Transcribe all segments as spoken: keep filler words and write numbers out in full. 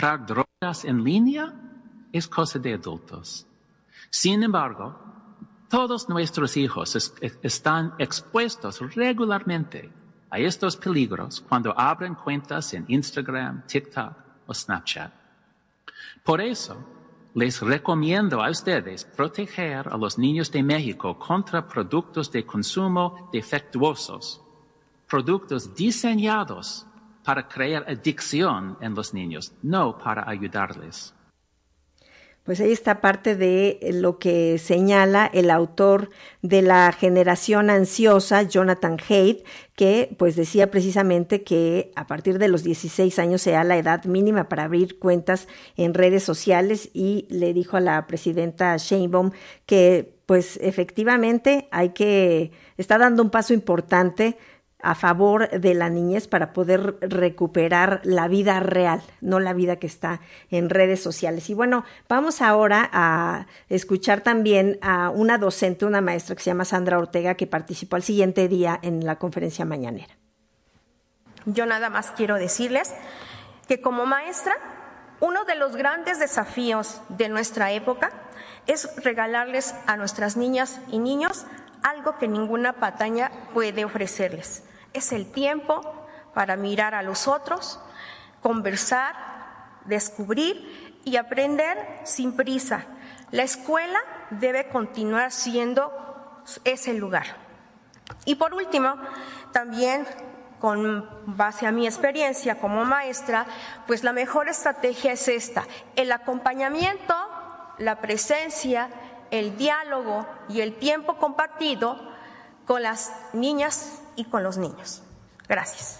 comprar drogas en línea es cosa de adultos. Sin embargo, todos nuestros hijos es, están expuestos regularmente a estos peligros cuando abren cuentas en Instagram, TikTok o Snapchat. Por eso, les recomiendo a ustedes proteger a los niños de México contra productos de consumo defectuosos, productos diseñados para crear adicción en los niños, no para ayudarles. Pues ahí está parte de lo que señala el autor de La generación ansiosa, Jonathan Haidt, que pues decía precisamente que a partir de los dieciséis años sea la edad mínima para abrir cuentas en redes sociales, y le dijo a la presidenta Sheinbaum que pues efectivamente hay que, está dando un paso importante a favor de la niñez para poder recuperar la vida real, no la vida que está en redes sociales. Y bueno, vamos ahora a escuchar también a una docente, una maestra que se llama Sandra Ortega, que participó al siguiente día en la conferencia mañanera. Yo nada más quiero decirles que como maestra, uno de los grandes desafíos de nuestra época es regalarles a nuestras niñas y niños algo que ninguna pantalla puede ofrecerles. Es el tiempo para mirar a los otros, conversar, descubrir y aprender sin prisa. La escuela debe continuar siendo ese lugar. Y por último, también con base a mi experiencia como maestra, pues la mejor estrategia es esta: el acompañamiento, la presencia, el diálogo y el tiempo compartido con las niñas y con los niños. Gracias.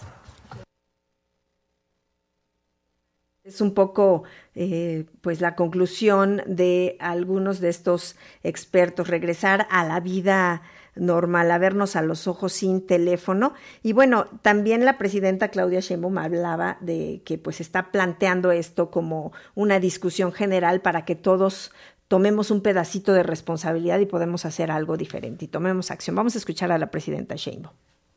Es un poco eh, pues la conclusión de algunos de estos expertos: regresar a la vida normal, a vernos a los ojos sin teléfono. Y bueno, también la presidenta Claudia Sheinbaum hablaba de que pues está planteando esto como una discusión general para que todos tomemos un pedacito de responsabilidad y podemos hacer algo diferente y tomemos acción. Vamos a escuchar a la presidenta Sheinbaum.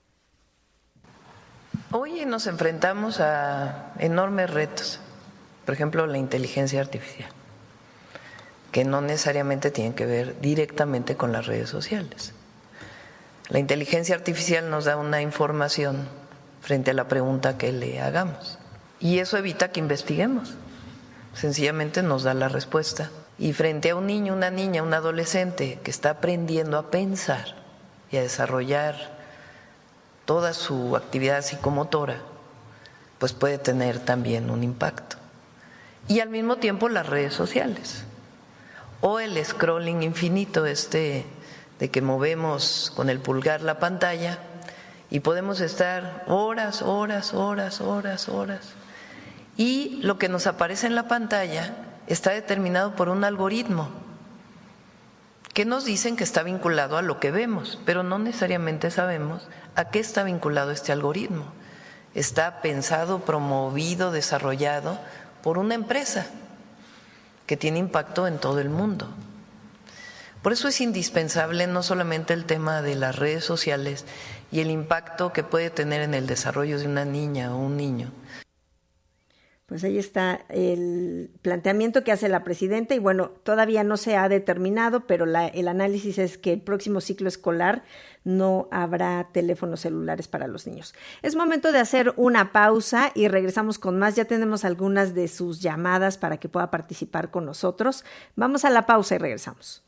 Hoy nos enfrentamos a enormes retos, por ejemplo, la inteligencia artificial, que no necesariamente tienen que ver directamente con las redes sociales. La inteligencia artificial nos da una información frente a la pregunta que le hagamos, y eso evita que investiguemos, sencillamente nos da la respuesta. Y frente a un niño, una niña, un adolescente que está aprendiendo a pensar y a desarrollar toda su actividad psicomotora, pues puede tener también un impacto. Y al mismo tiempo las redes sociales o el scrolling infinito, este de que movemos con el pulgar la pantalla y podemos estar horas, horas, horas, horas, horas. Y lo que nos aparece en la pantalla está determinado por un algoritmo que nos dicen que está vinculado a lo que vemos, pero no necesariamente sabemos a qué está vinculado este algoritmo. Está pensado, promovido, desarrollado por una empresa que tiene impacto en todo el mundo. Por eso es indispensable no solamente el tema de las redes sociales y el impacto que puede tener en el desarrollo de una niña o un niño. Pues ahí está el planteamiento que hace la presidenta y bueno, todavía no se ha determinado, pero la, el análisis es que el próximo ciclo escolar no habrá teléfonos celulares para los niños. Es momento de hacer una pausa y regresamos con más. Ya tenemos algunas de sus llamadas para que pueda participar con nosotros. Vamos a la pausa y regresamos.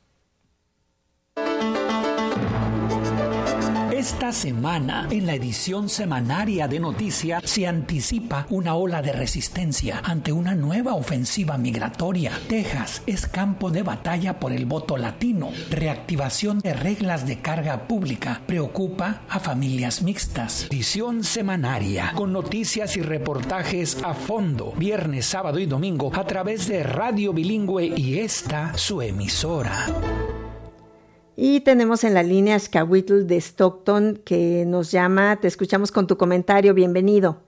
Esta semana, en la edición semanaria de Noticias, se anticipa una ola de resistencia ante una nueva ofensiva migratoria. Texas es campo de batalla por el voto latino. Reactivación de reglas de carga pública preocupa a familias mixtas. Edición semanaria, con noticias y reportajes a fondo, viernes, sábado y domingo, a través de Radio Bilingüe y esta, su emisora. Y tenemos en la línea a Xcahuitl de Stockton, que nos llama. Te escuchamos con tu comentario. Bienvenido.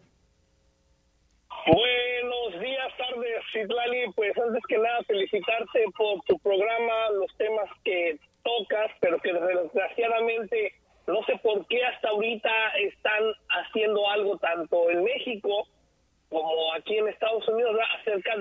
Buenos días, tardes, Citlali. Pues antes que nada, felicitarte por tu programa, los temas que tocas, pero que desgraciadamente no sé por qué hasta ahorita están haciendo algo tanto en México como aquí en Estados Unidos acerca de